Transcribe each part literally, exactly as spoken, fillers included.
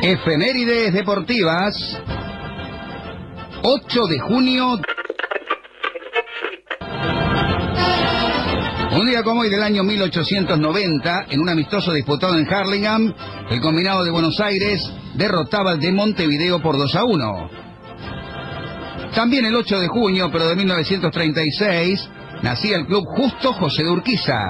Efemérides deportivas. ocho de junio. Un día como hoy del año mil ochocientos noventa, en un amistoso disputado en Hurlingham, el combinado de Buenos Aires derrotaba al de Montevideo por dos a uno. También el ocho de junio, pero de mil novecientos treinta y seis, nacía el club Justo José de Urquiza.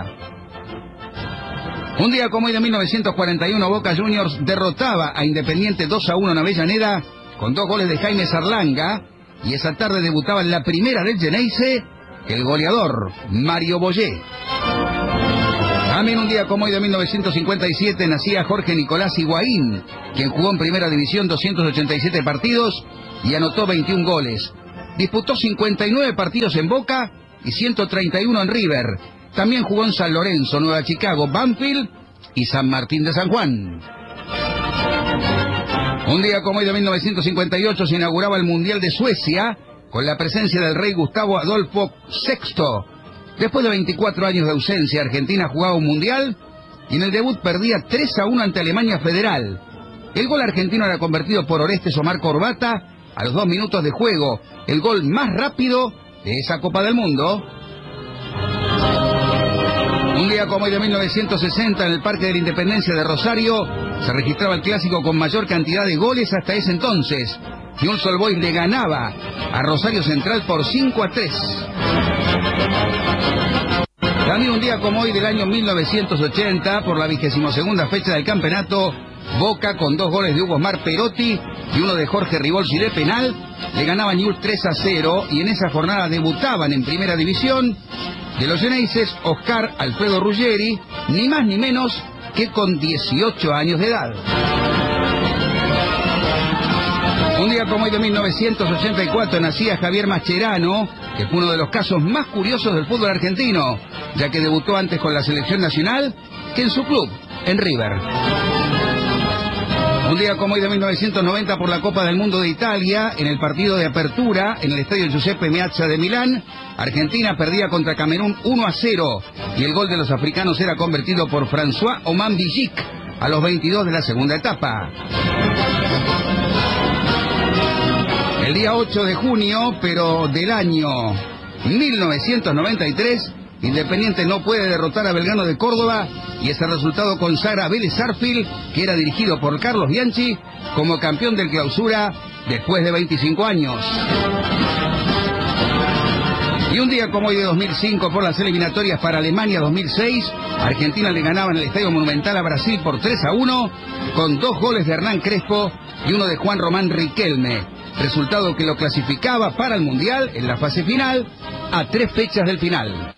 Un día como hoy de mil novecientos cuarenta y uno, Boca Juniors derrotaba a Independiente dos a uno en Avellaneda con dos goles de Jaime Sarlanga, y esa tarde debutaba en la primera del Geneise el goleador Mario Boyé. También un día como hoy de mil novecientos cincuenta y siete nacía Jorge Nicolás Higuaín, quien jugó en Primera División doscientos ochenta y siete partidos y anotó veintiún goles. Disputó cincuenta y nueve partidos en Boca y ciento treinta y uno en River. También jugó en San Lorenzo, Nueva Chicago, Banfield y San Martín de San Juan. Un día como hoy de mil novecientos cincuenta y ocho se inauguraba el Mundial de Suecia con la presencia del rey Gustavo Adolfo sexto. Después de veinticuatro años de ausencia, Argentina jugaba un Mundial y en el debut perdía tres a uno ante Alemania Federal. El gol argentino era convertido por Orestes Omar Corbata a los dos minutos de juego, el gol más rápido de esa Copa del Mundo. Un día como hoy de mil novecientos sesenta, en el Parque de la Independencia de Rosario, se registraba el clásico con mayor cantidad de goles hasta ese entonces. Newell's Old Boys le ganaba a Rosario Central por cinco a tres. También un día como hoy del año mil novecientos ochenta, por la vigésima segunda fecha del campeonato, Boca, con dos goles de Hugo Osmar Perotti y uno de Jorge Ribolsi de penal, le ganaba a Newell's tres a cero, y en esa jornada debutaban en Primera División de los Geneises Oscar Alfredo Ruggeri, ni más ni menos que con dieciocho años de edad. Un día como hoy de mil novecientos ochenta y cuatro nacía Javier Mascherano, que fue uno de los casos más curiosos del fútbol argentino, ya que debutó antes con la selección nacional que en su club, en River. Un día como hoy de mil novecientos noventa, por la Copa del Mundo de Italia, en el partido de apertura en el estadio Giuseppe Meazza de Milán, Argentina perdía contra Camerún uno a cero, y el gol de los africanos era convertido por François Oman Villic a los veintidós de la segunda etapa. El día ocho de junio, pero del año mil novecientos noventa y tres, Independiente no puede derrotar a Belgrano de Córdoba, y ese resultado consagra a Vélez Sarsfield, que era dirigido por Carlos Bianchi, como campeón del Clausura después de veinticinco años. Y un día como hoy de dos mil cinco, por las eliminatorias para Alemania dos mil seis, Argentina le ganaba en el Estadio Monumental a Brasil por tres a uno, con dos goles de Hernán Crespo y uno de Juan Román Riquelme, resultado que lo clasificaba para el Mundial en la fase final a tres fechas del final.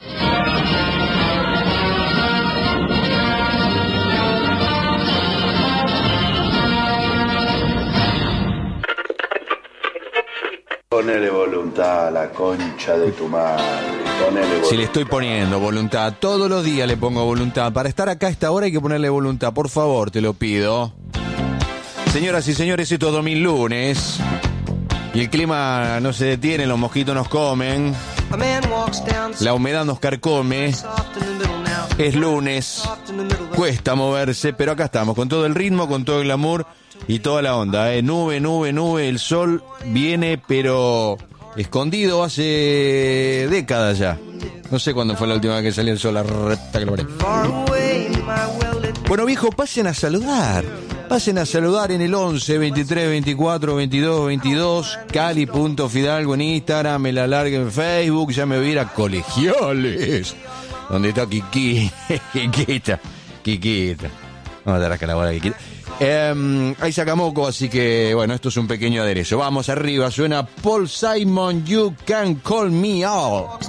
Ponele voluntad a la concha de tu madre. Ponele voluntad. Si le estoy poniendo voluntad, todos los días le pongo voluntad. Para estar acá a esta hora hay que ponerle voluntad, por favor, te lo pido. Señoras y señores, esto es Domín Lunes y el clima no se detiene, los mosquitos nos comen, la humedad nos carcome, es lunes, cuesta moverse, pero acá estamos, con todo el ritmo, con todo el glamour y toda la onda, ¿eh? Nube, nube, nube, el sol viene, pero escondido hace décadas ya. No sé cuándo fue la última vez que salió el sol, la reta que lo veré. Bueno, viejo, pasen a saludar. Pasen a saludar en el once, veintitrés, veinticuatro, veintidós, veintidós, cali.fidalgo en Instagram, me la largue en Facebook, ya me voy a ir a Colegiales, donde está Kiki, Kikita, Kikita. Vamos a dar acá la bola, Kikita. Eh, hay sacamoco, así que, bueno, esto es un pequeño aderezo. Vamos arriba, suena Paul Simon, You Can Call Me Out.